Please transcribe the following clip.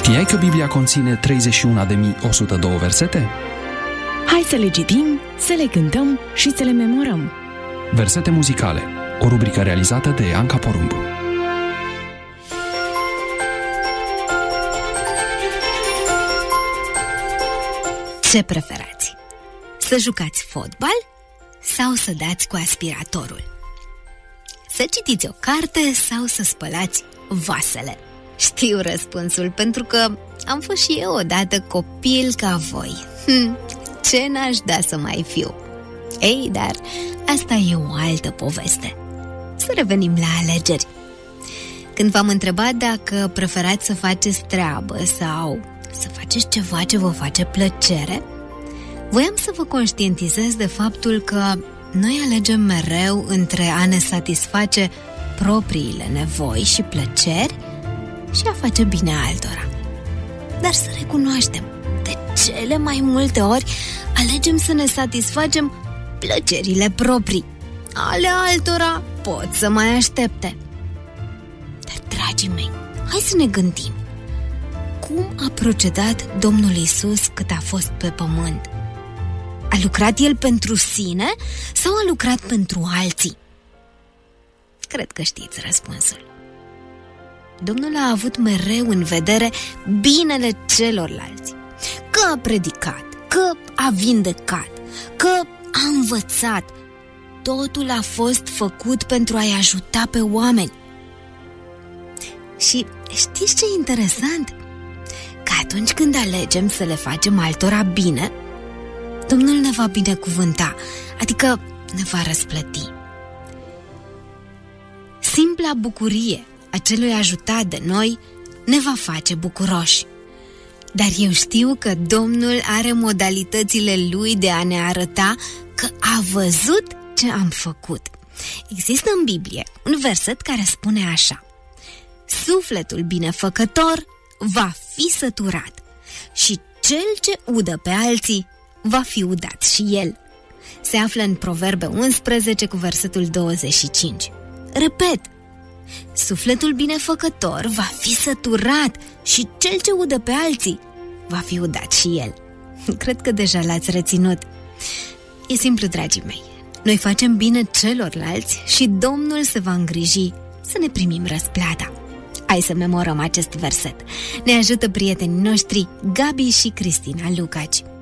Știai că Biblia conține 31.102 versete? Hai să le citim, să le cântăm și să le memorăm. Versete muzicale, o rubrică realizată de Anca Porumb. Ce preferați? Să jucați fotbal sau să dați cu aspiratorul? Să citiți o carte sau să spălați vasele? Știu răspunsul, pentru că am fost și eu odată copil ca voi. Ce n-aș da să mai fiu? Ei, dar asta e o altă poveste. Să revenim la alegeri. Când v-am întrebat dacă preferați să faceți treabă sau să faceți ceva ce vă face plăcere, voiam să vă conștientizez de faptul că noi alegem mereu între a ne satisface propriile nevoi și plăceri și a face bine altora. Dar să recunoaștem, de cele mai multe ori alegem să ne satisfacem plăcerile proprii. Ale altora pot să mai aștepte. Dar, dragii mei, hai să ne gândim. Cum a procedat Domnul Iisus cât a fost pe pământ? A lucrat El pentru sine sau a lucrat pentru alții? Cred că știți răspunsul. Domnul a avut mereu în vedere binele celorlalți. Că a predicat, că a vindecat, că a învățat. Totul a fost făcut pentru a-i ajuta pe oameni. Și știți ce e interesant? Că atunci când alegem să le facem altora bine, Domnul ne va binecuvânta, adică ne va răsplăti. Simpla bucurie a celui ajutat de noi ne va face bucuroși. Dar eu știu că Domnul are modalitățile Lui de a ne arăta că a văzut ce am făcut. Există în Biblie un verset care spune așa: sufletul binefăcător va fi săturat și cel ce udă pe alții va fi udat și el. Se află în Proverbe 11 cu versetul 25. Repet, sufletul binefăcător va fi săturat și cel ce udă pe alții va fi udat și el. Cred că deja l-ați reținut. E simplu, dragii mei. Noi facem bine celorlalți și Domnul se va îngriji să ne primim răsplata. Hai să memorăm acest verset. Ne ajută prietenii noștri Gabi și Cristina Lucaci.